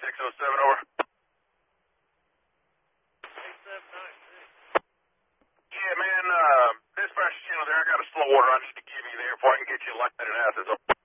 607, over. 8796. Yeah, man, dispatch channel there. I got a slow order I need to give you there before I can get you lighted out.